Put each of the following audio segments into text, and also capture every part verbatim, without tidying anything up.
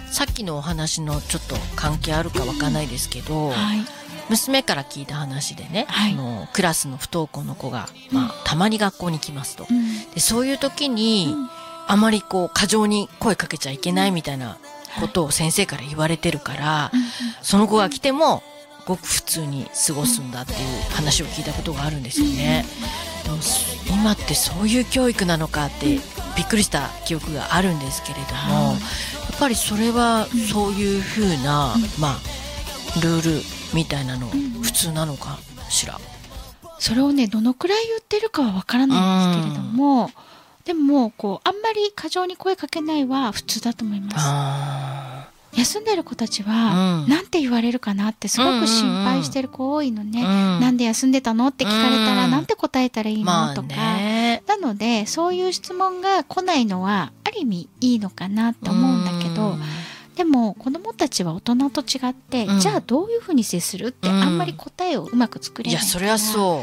さっきのお話のちょっと関係あるかわかんないですけど、 うんはい、 娘から聞いた話でね、 はい、 あのクラスの不登校の子が、まあ、たまに学校に来ますと、 うん、 でそういう時に、 うん、 あまりこう過剰に声かけちゃいけないみたいなことを先生から言われてるから、 うんうん、 その子が来てもごく普通に過ごすんだっていう話を聞いたことがあるんですよね。でも今ってそういう教育なのかってびっくりした記憶があるんですけれども、やっぱりそれはそういうふうな、まあルールみたいなの普通なのかしら。 それをねどのくらい言ってるかはわからないんですけれども、でもこうあんまり過剰に声かけないは普通だと思います。 あ休んでる子たちは、うん、なんて言われるかなってすごく心配してる子多いのね、うんうんうん、なんで休んでたのって聞かれたら、うん、なんて答えたらいいの、まあ、とかなのでそういう質問が来ないのはある意味いいのかなと思うんだけど、うん、でも子どもたちは大人と違って、うん、じゃあどういうふうに接するってあんまり答えをうまく作れないから、 いやそれはそう、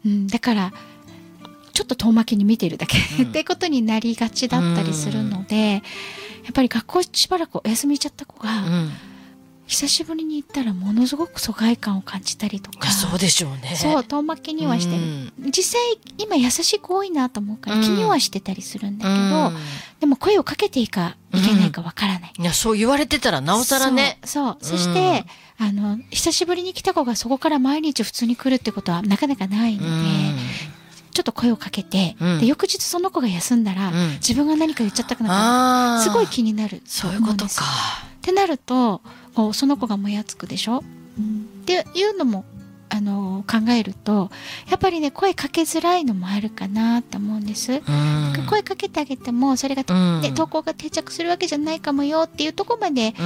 うん、だからちょっと遠巻きに見てるだけ、うん、ってことになりがちだったりするので、うん、やっぱり学校しばらくお休みしちゃった子が、うん、久しぶりに行ったらものすごく疎外感を感じたりとか、 そうでしょうね。 そう遠巻きにはしてる、うん、実際今優しい子多いなと思うから気にはしてたりするんだけど、うん、でも声をかけていいかいけないかわからない、 うん、いやそう言われてたらなおさらね。 そうそう、そしてあの久しぶりに来た子がそこから毎日普通に来るってことはなかなかないので、うんちょっと声をかけて、うん、で翌日その子が休んだら、うん、自分が何か言っちゃったくなったらすごい気になる。 そういうことかってなるとこうその子がもやつくでしょ、うん、っていうのもあの考えるとやっぱりね声かけづらいのもあるかなと思うんです、うん、声かけてあげてもそれが、うん、投稿が定着するわけじゃないかもよっていうところまで